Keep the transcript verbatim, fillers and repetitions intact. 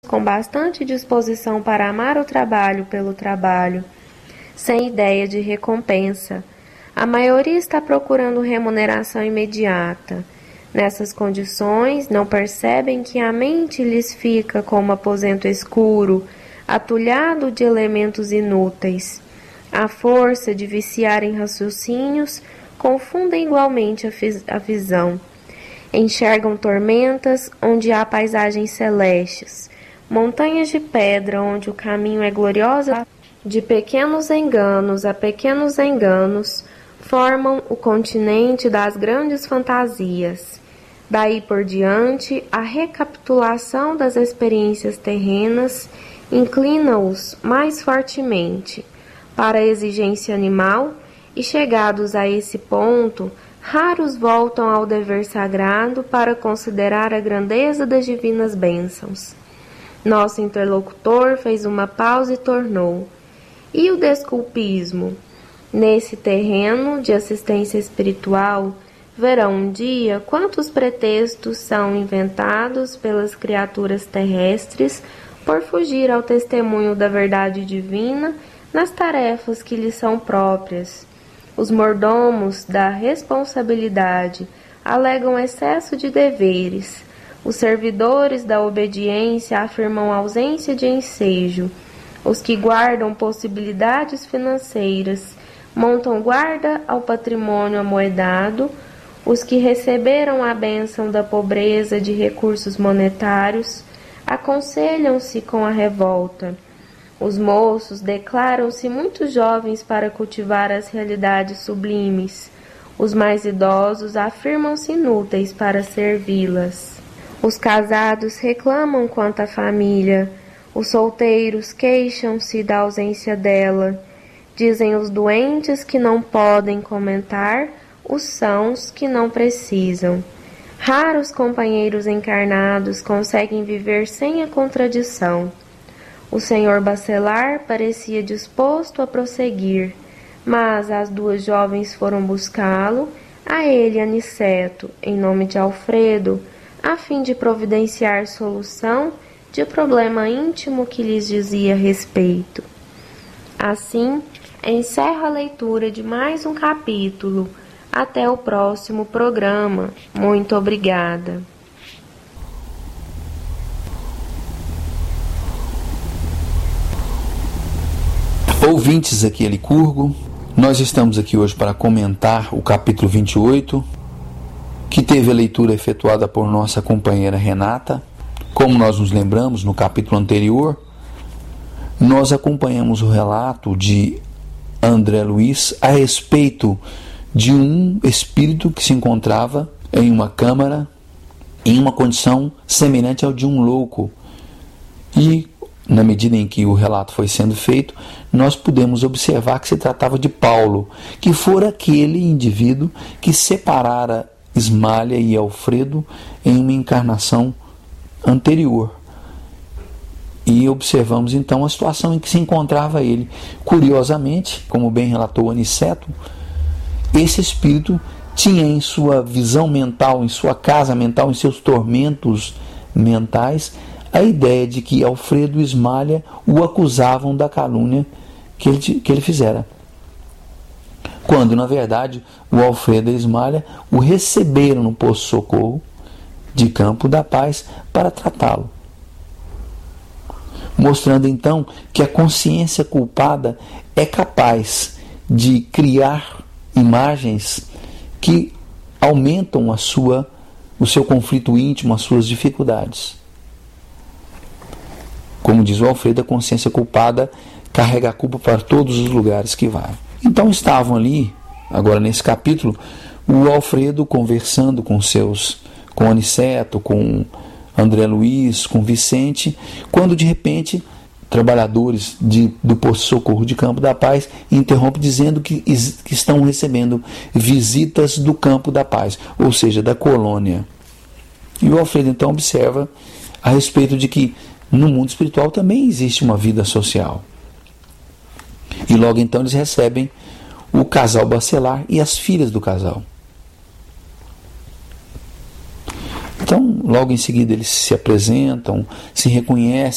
com bastante disposição para amar o trabalho pelo trabalho, sem ideia de recompensa. A maioria está procurando remuneração imediata. Nessas condições, não percebem que a mente lhes fica como aposento escuro, atulhado de elementos inúteis. A força de viciar em raciocínios confundem igualmente a, a visão. Enxergam tormentas onde há paisagens celestes, montanhas de pedra onde o caminho é glorioso. De pequenos enganos a pequenos enganos, formam o continente das grandes fantasias. Daí por diante, a recapitulação das experiências terrenas inclina-os mais fortemente para a exigência animal, e chegados a esse ponto, raros voltam ao dever sagrado para considerar a grandeza das divinas bênçãos. Nosso interlocutor fez uma pausa e tornou: e o desculpismo? Nesse terreno de assistência espiritual, verão um dia quantos pretextos são inventados pelas criaturas terrestres por fugir ao testemunho da verdade divina nas tarefas que lhes são próprias. Os mordomos da responsabilidade alegam excesso de deveres. Os servidores da obediência afirmam ausência de ensejo. Os que guardam possibilidades financeiras montam guarda ao patrimônio amoedado. Os que receberam a bênção da pobreza de recursos monetários aconselham-se com a revolta. Os moços declaram-se muito jovens para cultivar as realidades sublimes. Os mais idosos afirmam-se inúteis para servi-las. Os casados reclamam quanto à família. Os solteiros queixam-se da ausência dela. Dizem os doentes que não podem comentar, os sãos que não precisam. Raros companheiros encarnados conseguem viver sem a contradição. O senhor Bacelar parecia disposto a prosseguir, mas as duas jovens foram buscá-lo, a ele Aniceto, em nome de Alfredo, a fim de providenciar solução de problema íntimo que lhes dizia respeito. Assim, encerro a leitura de mais um capítulo. Até o próximo programa. Muito obrigada. Ouvintes aqui em Licurgo, nós estamos aqui hoje para comentar o capítulo vinte e oito, que teve a leitura efetuada por nossa companheira Renata. Como nós nos lembramos, no capítulo anterior, nós acompanhamos o relato de André Luiz a respeito de um espírito que se encontrava em uma câmara, em uma condição semelhante ao de um louco. E, na medida em que o relato foi sendo feito, nós pudemos observar que se tratava de Paulo, que fora aquele indivíduo que separara Ismália e Alfredo em uma encarnação anterior. E observamos então a situação em que se encontrava ele. Curiosamente, como bem relatou Aniceto, esse espírito tinha em sua visão mental, em sua casa mental, em seus tormentos mentais, a ideia de que Alfredo e Ismália o acusavam da calúnia que ele, que ele fizera. Quando, na verdade, o Alfredo e a Ismália o receberam no posto-socorro de Campo da Paz para tratá-lo. Mostrando então que a consciência culpada é capaz de criar imagens que aumentam a sua, o seu conflito íntimo, as suas dificuldades. Como diz o Alfredo, a consciência culpada carrega a culpa para todos os lugares que vai. Então estavam ali, agora nesse capítulo, o Alfredo conversando com seus, com Aniceto, com André Luiz, com Vicente, quando de repente trabalhadores de, do posto-socorro de Campo da Paz interrompem dizendo que, que estão recebendo visitas do Campo da Paz, ou seja, da colônia. E o Alfredo então observa a respeito de que no mundo espiritual também existe uma vida social. E logo então eles recebem o casal Bacelar e as filhas do casal. Então, logo em seguida eles se apresentam, se reconhecem,